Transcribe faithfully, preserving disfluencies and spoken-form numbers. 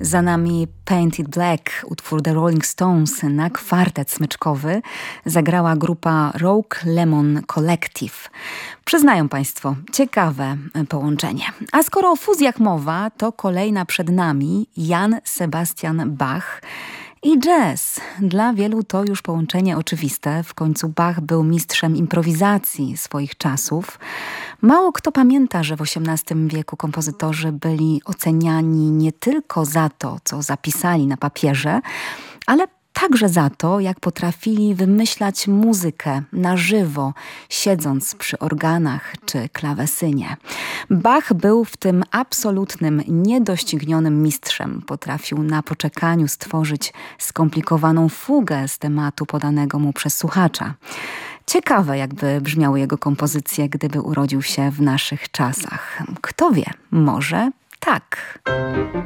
Za nami Painted Black, utwór The Rolling Stones na kwartet smyczkowy zagrała grupa Rogue Lemon Collective. Przyznają Państwo, ciekawe połączenie. A skoro o fuzjach mowa, to kolejna przed nami Jan Sebastian Bach i jazz. Dla wielu to już połączenie oczywiste. W końcu Bach był mistrzem improwizacji swoich czasów. Mało kto pamięta, że w osiemnastym wieku kompozytorzy byli oceniani nie tylko za to, co zapisali na papierze, ale także za to, jak potrafili wymyślać muzykę na żywo, siedząc przy organach czy klawesynie. Bach był w tym absolutnym, niedoścignionym mistrzem. Potrafił na poczekaniu stworzyć skomplikowaną fugę z tematu podanego mu przez słuchacza. Ciekawe, jakby brzmiały jego kompozycje, gdyby urodził się w naszych czasach. Kto wie, może tak.